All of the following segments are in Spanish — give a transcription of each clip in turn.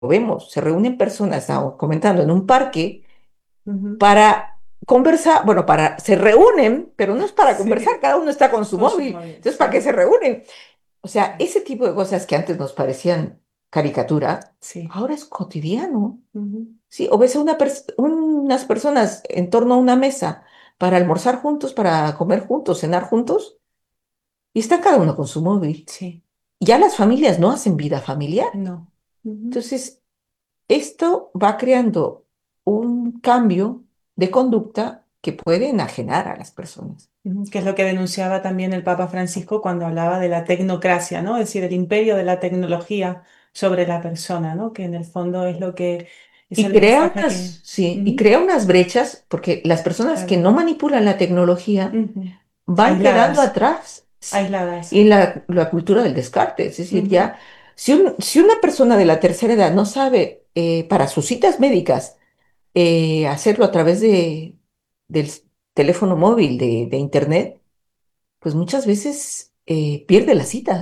vemos, se reúnen personas, estamos comentando, en un parque Ujú. para conversar, bueno, se reúnen, pero no es para conversar, Sí, cada uno está con su con sus móvil. móviles, Entonces, ¿para qué sí, se reúnen? O sea, sí, ese tipo de cosas que antes nos parecían caricatura, sí. ahora es cotidiano. Ujú. Sí, o ves a unas personas en torno a una mesa para almorzar juntos, para comer juntos, cenar juntos, y está cada uno con su móvil. Sí, Ya las familias no hacen vida familiar. no. Ujú. Entonces, esto va creando un cambio de conducta que puede enajenar a las personas. Ujú. Que es lo que denunciaba también el Papa Francisco cuando hablaba de la tecnocracia, ¿no? Es decir, el imperio de la tecnología sobre la persona, ¿no? Que en el fondo es lo que es Y el crea mensaje que... unas, sí, y Ujú. crea unas brechas porque las personas que Claro. no manipulan la tecnología Ujú. van quedando Aisladas, atrás, sí, aisladas. y en la cultura del descarte. Es decir, Ujú. ya, si una persona de la tercera edad no sabe para sus citas médicas hacerlo a través del teléfono móvil, de internet, pues muchas veces pierde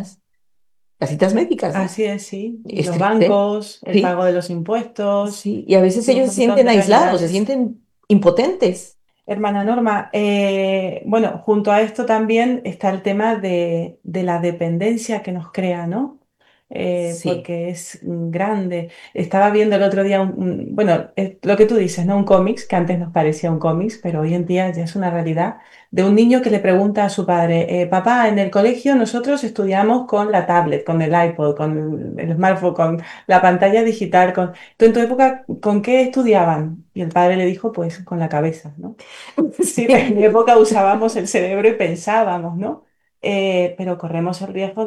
las citas médicas, ¿no? Así es, sí. Y Es los triste, bancos, el sí, pago de los impuestos sí. Y a veces y un ellos se montón sienten de aislados, se realidades. sienten impotentes. Hermana Norma, bueno, junto a esto también está el tema de la dependencia que nos crea, ¿no? Sí, Porque es grande. Estaba viendo el otro día, bueno, lo que tú dices, ¿no? Un cómics, que antes nos parecía un cómics, pero hoy en día ya es una realidad, de un niño que le pregunta a su padre, papá, en el colegio nosotros estudiamos con la tablet, con el iPod, con el smartphone, con la pantalla digital, con... ¿Tú en tu época con qué estudiaban? Y el padre le dijo, pues con la cabeza, ¿no? Sí, en mi sí. época usábamos el cerebro y pensábamos, ¿no? Pero corremos el riesgo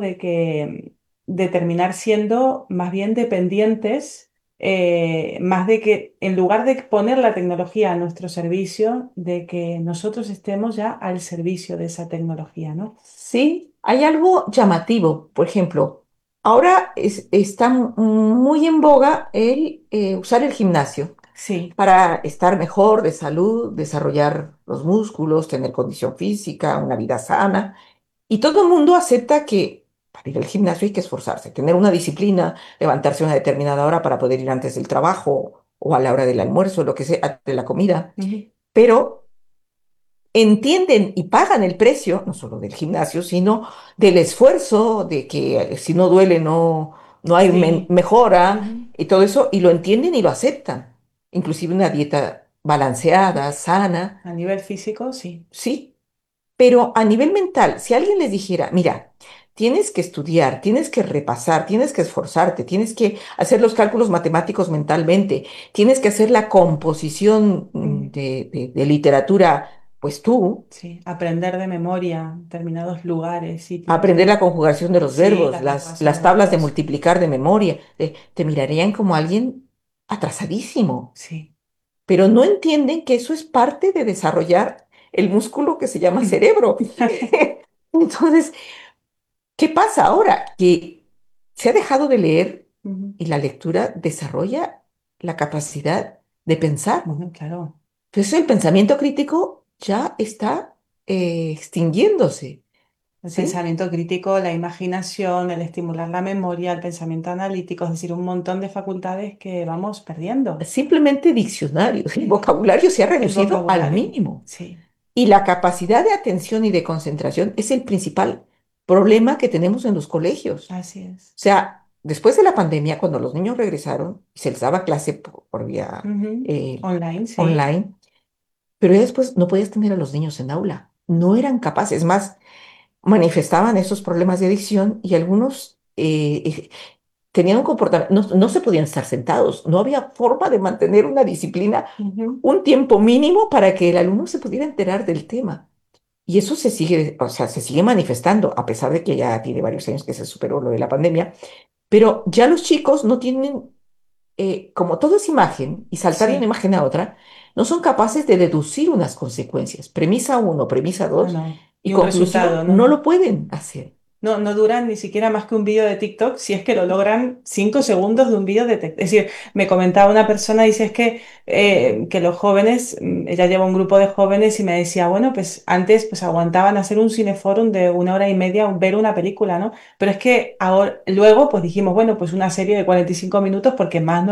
de terminar siendo más bien dependientes, más de que en lugar de poner la tecnología a nuestro servicio, de que nosotros estemos ya al servicio de esa tecnología, ¿no? Sí, hay algo llamativo. Por ejemplo, ahora está muy en boga el usar el gimnasio Sí. para estar mejor de salud, desarrollar los músculos, tener condición física, una vida sana. Y todo el mundo acepta que para ir al gimnasio hay que esforzarse, tener una disciplina, levantarse a una determinada hora para poder ir antes del trabajo o a la hora del almuerzo, lo que sea, de la comida. Ujú. Pero entienden y pagan el precio, no solo del gimnasio, sino del esfuerzo, de que si no duele no hay Sí. mejora Ujú. y todo eso, y lo entienden y lo aceptan. Inclusive una dieta balanceada, sana, A nivel físico, sí. sí, pero a nivel mental, si alguien les dijera, mira, tienes que estudiar, tienes que repasar, tienes que esforzarte, tienes que hacer los cálculos matemáticos mentalmente, tienes que hacer la composición Ujú. de literatura, pues tú, Sí. Aprender de memoria determinados lugares, sitios, aprender ¿no? la conjugación de los Sí, verbos, la conjugación las de tablas de verbos. multiplicar de memoria, te mirarían como alguien atrasadísimo, Sí. pero no entienden que eso es parte de desarrollar el músculo que se llama cerebro. Entonces, ¿qué pasa ahora? Que se ha dejado de leer Ujú. y la lectura desarrolla la capacidad de pensar. Bueno, claro. Entonces el pensamiento crítico ya está extinguiéndose, El ¿sí? pensamiento crítico, la imaginación, el estimular la memoria, el pensamiento analítico, es decir, un montón de facultades que vamos perdiendo. Simplemente diccionarios, el vocabulario se ha El reducido al vocabulario, mínimo sí, y la capacidad de atención y de concentración es el principal problema que tenemos en los colegios. así es. O sea, después de la pandemia, cuando los niños regresaron y se les daba clase por vía Ujú. Online, sí. online, pero ya después no podías tener a los niños en aula. No eran capaces, más manifestaban esos problemas de adicción y algunos tenían un comportamiento, no se podían estar sentados, no había forma de mantener una disciplina Ujú. un tiempo mínimo para que el alumno se pudiera enterar del tema. Y eso se sigue, o sea, se sigue manifestando, a pesar de que ya tiene varios años que se superó lo de la pandemia, pero ya los chicos no tienen, como todo es imagen, y saltar de una Sí, imagen a otra, no son capaces de deducir unas consecuencias. Premisa uno, premisa no, dos, no. y Y un conclusión, resultado, no ¿no? lo pueden hacer. no duran ni siquiera más que un vídeo de TikTok, si es que lo logran 5 segundos de un vídeo de TikTok. Es decir, me comentaba una persona, dice, es que los jóvenes, ella lleva un grupo de jóvenes y me decía, bueno, pues antes pues aguantaban hacer un cineforum de 1 hora y media, ver una película, ¿no? Pero es que ahora, luego pues dijimos, bueno, pues una serie de 45 minutos porque más